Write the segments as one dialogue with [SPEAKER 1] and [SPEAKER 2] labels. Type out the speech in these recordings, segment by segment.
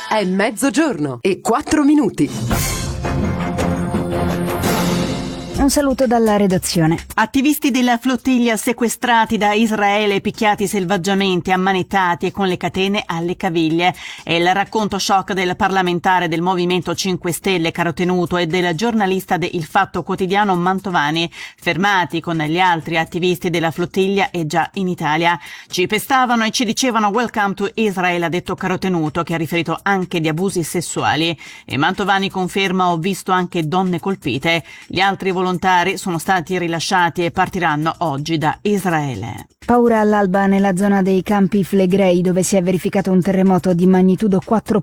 [SPEAKER 1] È mezzogiorno e 4 minuti.
[SPEAKER 2] Un saluto dalla redazione.
[SPEAKER 3] Attivisti della flottiglia sequestrati da Israele e picchiati selvaggiamente, ammanettati e con le catene alle caviglie. È il racconto shock del parlamentare del Movimento 5 Stelle Carotenuto e del giornalista de Il Fatto Quotidiano Mantovani, fermati con gli altri attivisti della flottiglia e già in Italia. Ci pestavano e ci dicevano "Welcome to Israel", ha detto Carotenuto, che ha riferito anche di abusi sessuali. E Mantovani conferma: "Ho visto anche donne colpite". Gli altri volontari sono stati rilasciati e partiranno oggi da Israele.
[SPEAKER 2] Paura all'alba nella zona dei Campi Flegrei, dove si è verificato un terremoto di magnitudo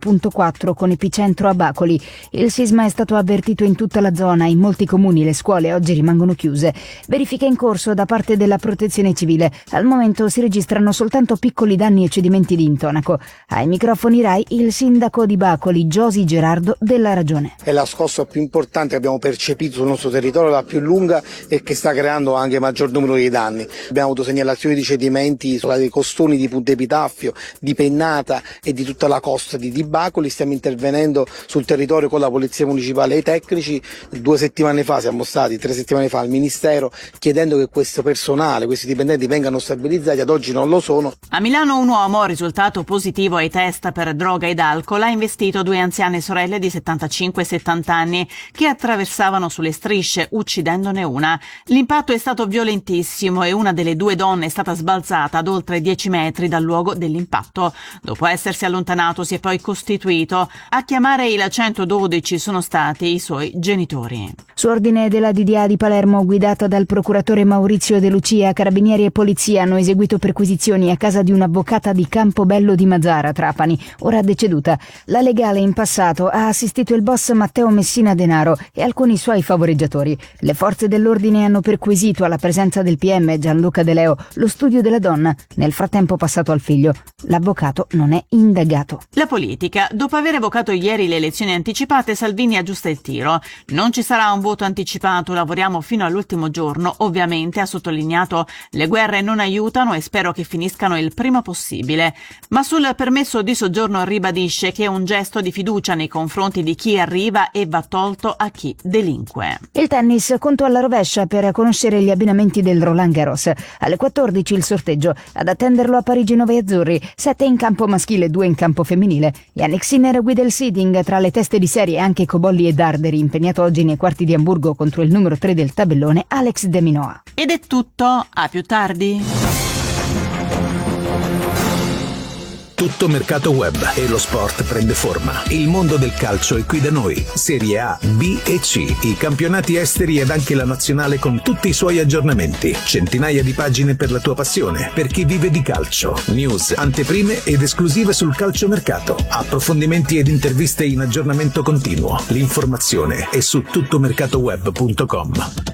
[SPEAKER 2] 4.4 con epicentro a Bacoli. Il sisma è stato avvertito in tutta la zona. In molti comuni le scuole oggi rimangono chiuse. Verifiche in corso da parte della Protezione Civile. Al momento si registrano soltanto piccoli danni e cedimenti di intonaco. Ai microfoni Rai il sindaco di Bacoli, Giosi Gerardo, della Ragione.
[SPEAKER 4] È la scossa più importante che abbiamo percepito sul nostro territorio, la più lunga e che sta creando anche maggior numero di danni. Abbiamo avuto segnalazioni di cedimenti dei costoni di Punta Epitafio, di Pennata e di tutta la costa di Bacoli. Stiamo intervenendo sul territorio con la Polizia Municipale e i tecnici. 2 settimane fa siamo stati, 3 settimane fa al Ministero, chiedendo che questo personale, questi dipendenti vengano stabilizzati. Ad oggi non lo sono.
[SPEAKER 3] A Milano un uomo, risultato positivo ai test per droga ed alcol, ha investito 2 anziane sorelle di 75 e 70 anni che attraversavano sulle strisce, uccidendone una. L'impatto è stato violentissimo e una delle 2 donne è stata sbalzata ad oltre 10 metri dal luogo dell'impatto. Dopo essersi allontanato si è poi costituito. A chiamare il 112 sono stati i suoi genitori.
[SPEAKER 2] Su ordine della DDA di Palermo, guidata dal procuratore Maurizio De Lucia, carabinieri e polizia hanno eseguito perquisizioni a casa di un'avvocata di Campobello di Mazara, Trapani, ora deceduta. La legale in passato ha assistito il boss Matteo Messina Denaro e alcuni suoi favoreggiatori. Le forze dell'ordine hanno perquisito, alla presenza del PM Gianluca De Leo, lo studio della donna, nel frattempo passato al figlio. L'avvocato non è indagato.
[SPEAKER 3] La politica. Dopo aver evocato ieri le elezioni anticipate, Salvini aggiusta il tiro. Non ci sarà un voto anticipato, lavoriamo fino all'ultimo giorno. Ovviamente, ha sottolineato, le guerre non aiutano e spero che finiscano il prima possibile. Ma sul permesso di soggiorno ribadisce che è un gesto di fiducia nei confronti di chi arriva e va tolto a chi delinque.
[SPEAKER 2] Il tennis, conto alla rovescia per conoscere gli abbinamenti del Roland Garros. Alle 14 il sorteggio, ad attenderlo a Parigi 9 azzurri, 7 in campo maschile, 2 in campo femminile. Yannick Sinner guida il seeding, tra le teste di serie anche Cobolli e Darderi, impegnato oggi nei quarti di Amburgo contro il numero 3 del tabellone Alex De Minaur.
[SPEAKER 3] Ed è tutto, a più tardi.
[SPEAKER 5] Tutto mercato web e lo sport prende forma. Il mondo del calcio è qui da noi. Serie A, B e C, i campionati esteri ed anche la nazionale con tutti i suoi aggiornamenti. Centinaia di pagine per la tua passione, per chi vive di calcio. News, anteprime ed esclusive sul calciomercato. Approfondimenti ed interviste in aggiornamento continuo. L'informazione è su tuttomercatoweb.com.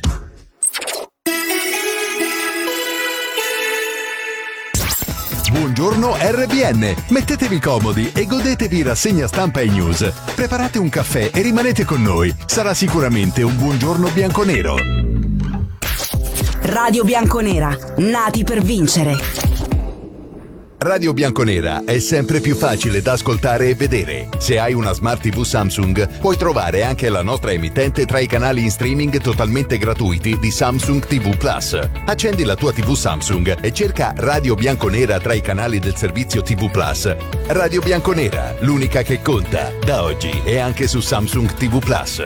[SPEAKER 6] Buongiorno RBN, mettetevi comodi e godetevi rassegna stampa e news. Preparate un caffè e rimanete con noi. Sarà sicuramente un buongiorno bianconero.
[SPEAKER 7] Radio Bianconera, nati per vincere.
[SPEAKER 6] Radio Bianconera è sempre più facile da ascoltare e vedere. Se hai una Smart TV Samsung, puoi trovare anche la nostra emittente tra i canali in streaming totalmente gratuiti di Samsung TV Plus. Accendi la tua TV Samsung e cerca Radio Bianconera tra i canali del servizio TV Plus. Radio Bianconera, l'unica che conta, da oggi e anche su Samsung TV Plus.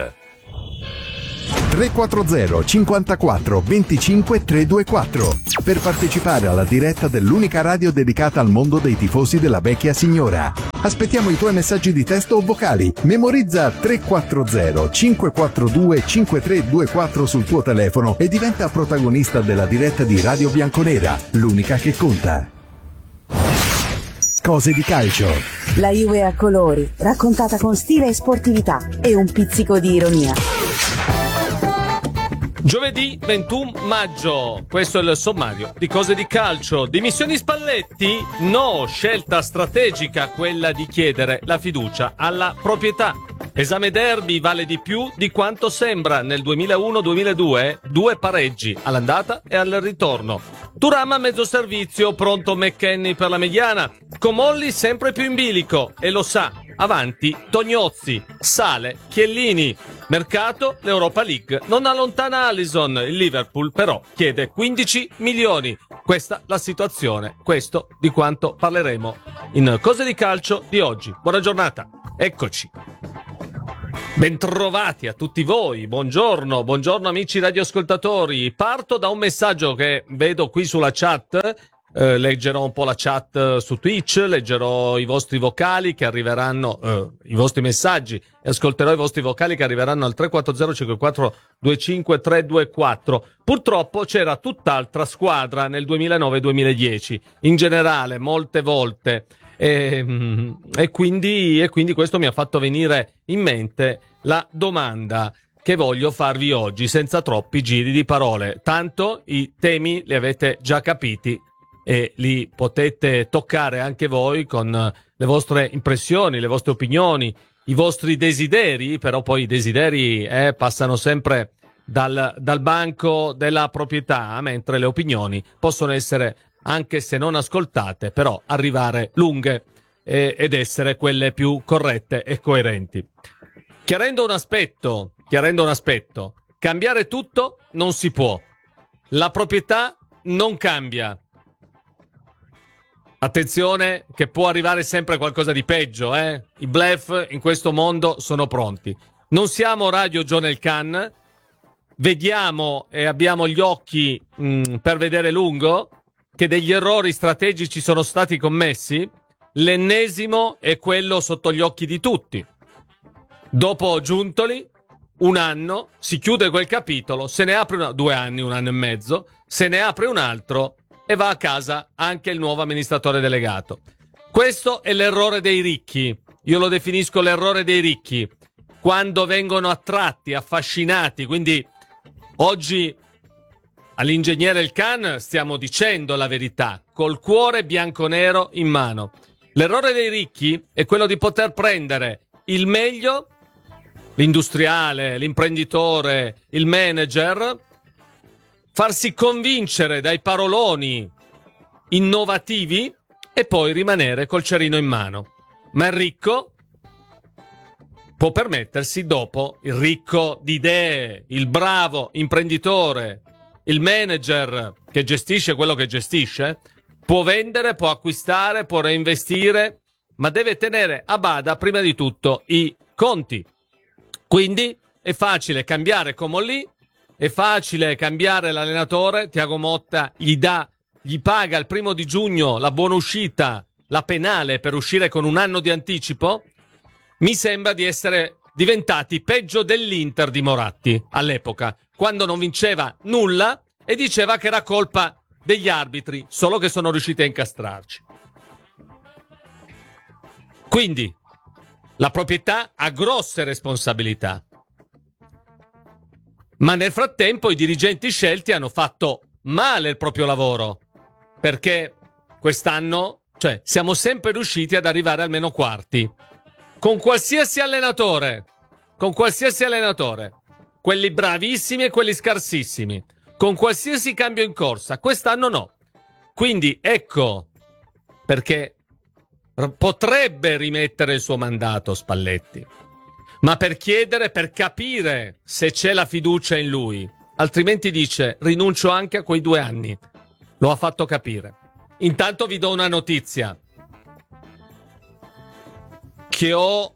[SPEAKER 8] 340 54 25 324 per partecipare alla diretta dell'unica radio dedicata al mondo dei tifosi della vecchia signora. Aspettiamo i tuoi messaggi di testo o vocali. Memorizza 340 542 5324 sul tuo telefono e diventa protagonista della diretta di Radio Bianconera, l'unica che conta. Cose di calcio.
[SPEAKER 7] La Juve a colori, raccontata con stile e sportività e un pizzico di ironia.
[SPEAKER 9] Giovedì 21 maggio, questo è il sommario di Cose di Calcio. Dimissioni Spalletti? No, scelta strategica quella di chiedere la fiducia alla proprietà. Esame derby vale di più di quanto sembra. Nel 2001-2002 2 pareggi all'andata e al ritorno. Thuram a mezzo servizio, pronto McKennie per la mediana. Comolli sempre più in bilico e lo sa. avanti Tognozzi, sale Chiellini, mercato l'Europa League, non allontana Alisson, il Liverpool però chiede 15 milioni. Questa la situazione, questo di quanto parleremo in Cose di Calcio di oggi. Buona giornata, eccoci. Bentrovati a tutti voi, buongiorno amici radioascoltatori. Parto da un messaggio che vedo qui sulla chat, leggerò un po' la chat su Twitch, leggerò i vostri vocali che arriveranno, i vostri messaggi, e ascolterò i vostri vocali che arriveranno al 340 54 25 324. Purtroppo c'era tutt'altra squadra nel 2009-2010, in generale, molte volte. E quindi questo mi ha fatto venire in mente la domanda che voglio farvi oggi, senza troppi giri di parole. Tanto i temi li avete già capiti e li potete toccare anche voi con le vostre impressioni, le vostre opinioni, i vostri desideri, però poi i desideri passano sempre dal banco della proprietà, mentre le opinioni possono essere, anche se non ascoltate, però arrivare lunghe ed essere quelle più corrette e coerenti. Chiarendo un aspetto, cambiare tutto non si può. La proprietà non cambia. Attenzione che può arrivare sempre qualcosa di peggio, I bluff in questo mondo sono pronti. Non siamo Radio John El Khan, vediamo e abbiamo gli occhi per vedere lungo, che degli errori strategici sono stati commessi. L'ennesimo è quello sotto gli occhi di tutti. Dopo Giuntoli, un anno, si chiude quel capitolo, se ne apre 2 anni, 1 anno e mezzo, se ne apre un altro e va a casa anche il nuovo amministratore delegato. Questo è l'errore dei ricchi. Io lo definisco l'errore dei ricchi. Quando vengono attratti, affascinati, quindi oggi all'ingegnere El Khan stiamo dicendo la verità, col cuore bianco-nero in mano. L'errore dei ricchi è quello di poter prendere il meglio, l'industriale, l'imprenditore, il manager, farsi convincere dai paroloni innovativi e poi rimanere col cerino in mano. Ma il ricco può permettersi, dopo, il ricco di idee, il bravo imprenditore, il manager che gestisce quello che gestisce, può vendere, può acquistare, può reinvestire, ma deve tenere a bada prima di tutto i conti. Quindi è facile cambiare Comolli, è facile cambiare l'allenatore. Thiago Motta gli paga il 1° di giugno la buona uscita, la penale per uscire con 1 anno di anticipo. Mi sembra di essere diventati peggio dell'Inter di Moratti all'epoca, quando non vinceva nulla e diceva che era colpa degli arbitri, solo che sono riusciti a incastrarci. Quindi la proprietà ha grosse responsabilità, ma nel frattempo i dirigenti scelti hanno fatto male il proprio lavoro, perché quest'anno, siamo sempre riusciti ad arrivare almeno quarti con qualsiasi allenatore, quelli bravissimi e quelli scarsissimi, con qualsiasi cambio in corsa. Quest'anno no. Quindi ecco perché potrebbe rimettere il suo mandato Spalletti, ma per capire se c'è la fiducia in lui. Altrimenti dice: rinuncio anche a quei 2 anni. Lo ha fatto capire. Intanto vi do una notizia che ho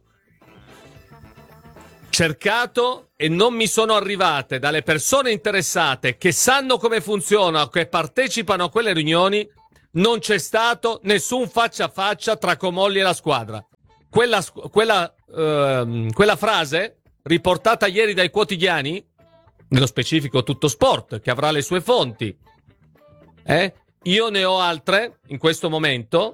[SPEAKER 9] cercato e non mi sono arrivate dalle persone interessate che sanno come funziona, che partecipano a quelle riunioni. Non c'è stato nessun faccia a faccia tra Comolli e la squadra. Quella frase riportata ieri dai quotidiani, nello specifico Tutto Sport, che avrà le sue fonti, io ne ho altre in questo momento.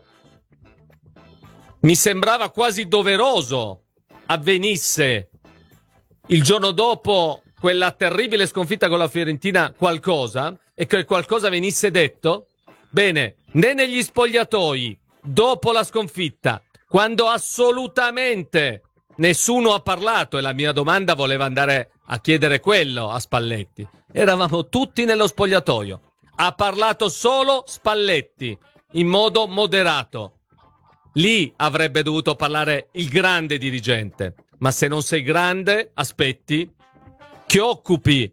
[SPEAKER 9] Mi sembrava quasi doveroso avvenisse il giorno dopo quella terribile sconfitta con la Fiorentina qualcosa, e che qualcosa venisse detto. Bene, né negli spogliatoi, dopo la sconfitta, quando assolutamente nessuno ha parlato, e la mia domanda voleva andare a chiedere quello a Spalletti, eravamo tutti nello spogliatoio, ha parlato solo Spalletti, in modo moderato. lì avrebbe dovuto parlare il grande dirigente. Ma se non sei grande, aspetti che occupi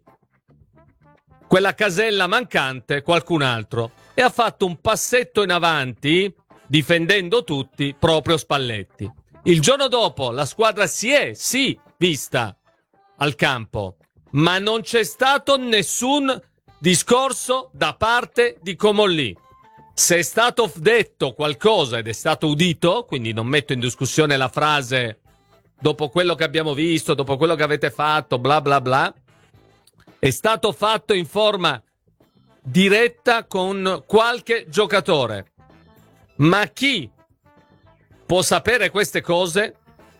[SPEAKER 9] quella casella mancante qualcun altro. E ha fatto un passetto in avanti, difendendo tutti, proprio Spalletti. Il giorno dopo la squadra si è, sì, vista al campo, ma non c'è stato nessun discorso da parte di Comolli. Se è stato detto qualcosa ed è stato udito, quindi non metto in discussione la frase dopo quello che abbiamo visto, dopo quello che avete fatto, bla bla bla, è stato fatto in forma diretta con qualche giocatore. Ma chi può sapere queste cose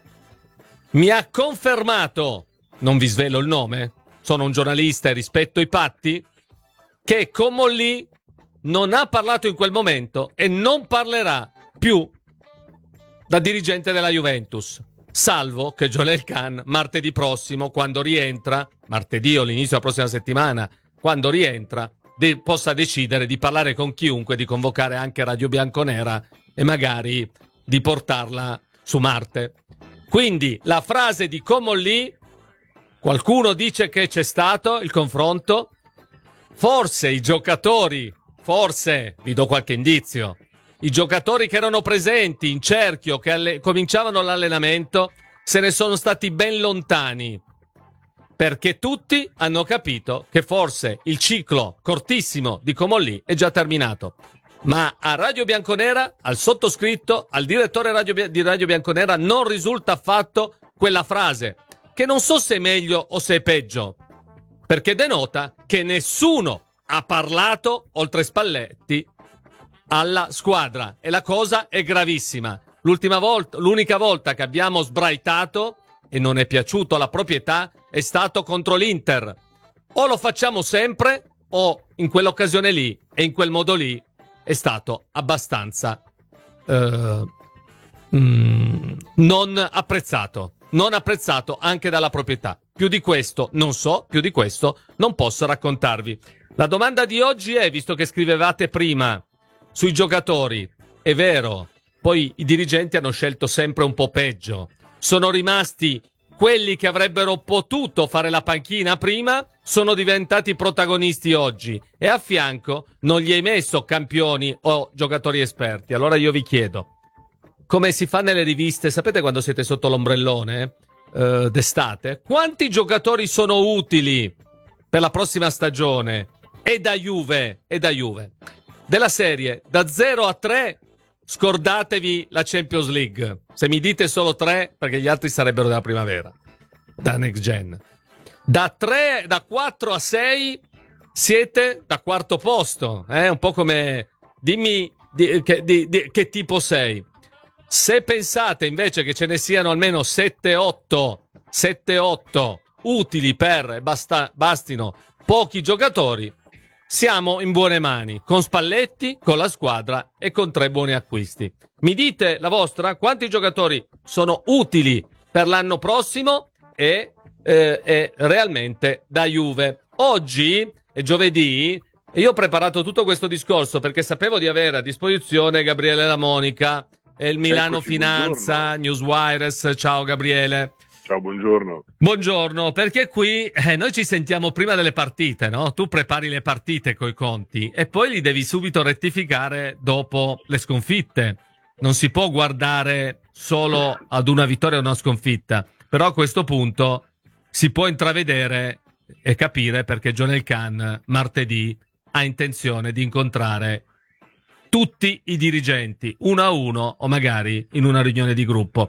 [SPEAKER 9] mi ha confermato, non vi svelo il nome, sono un giornalista e rispetto i patti, che Comolli non ha parlato in quel momento e non parlerà più da dirigente della Juventus, salvo che Joel Khan martedì prossimo, quando rientra, martedì o l'inizio della prossima settimana, quando rientra, possa decidere di parlare con chiunque, di convocare anche Radio Bianconera e magari di portarla su Marte. Quindi la frase di Comolli, qualcuno dice che c'è stato il confronto, forse i giocatori, forse, vi do qualche indizio, i giocatori che erano presenti in cerchio, che cominciavano l'allenamento, se ne sono stati ben lontani, perché tutti hanno capito che forse il ciclo cortissimo di Comolli è già terminato. Ma a Radio Bianconera, al sottoscritto, al direttore di Radio Bianconera non risulta affatto quella frase, che non so se è meglio o se è peggio, perché denota che nessuno ha parlato, oltre Spalletti, alla squadra, e la cosa è gravissima. L'unica volta che abbiamo sbraitato e non è piaciuto alla proprietà è stato contro l'Inter. O lo facciamo sempre, o in quell'occasione lì e in quel modo lì è stato abbastanza non apprezzato anche dalla proprietà. Più di questo non so, più di questo non posso raccontarvi. La domanda di oggi è, visto che scrivevate prima sui giocatori, è vero, poi i dirigenti hanno scelto sempre un po' peggio, sono rimasti quelli che avrebbero potuto fare la panchina prima, sono diventati protagonisti oggi, e a fianco non gli hai messo campioni o giocatori esperti. Allora io vi chiedo, come si fa nelle riviste, sapete quando siete sotto l'ombrellone d'estate, quanti giocatori sono utili per la prossima stagione? E da Juve. Della serie, da 0 a 3, scordatevi la Champions League. Se mi dite solo 3, perché gli altri sarebbero della primavera, da Next Gen. Da 4 a 6 siete da quarto posto, un po' come dimmi che tipo sei. Se pensate invece che ce ne siano almeno 7-8 utili per bastino pochi giocatori, siamo in buone mani, con Spalletti, con la squadra e con 3 buoni acquisti. Mi dite la vostra? Quanti giocatori sono utili per l'anno prossimo e realmente da Juve? Oggi è giovedì e io ho preparato tutto questo discorso perché sapevo di avere a disposizione Gabriele La Monica e il Milano Finanza, Newswires. Ciao Gabriele.
[SPEAKER 10] Ciao, buongiorno.
[SPEAKER 9] Buongiorno, perché qui noi ci sentiamo prima delle partite, no? Tu prepari le partite coi conti e poi li devi subito rettificare dopo le sconfitte. Non si può guardare solo ad una vittoria o una sconfitta, però a questo punto si può intravedere e capire perché Joel Khan martedì ha intenzione di incontrare tutti i dirigenti, uno a uno o magari in una riunione di gruppo.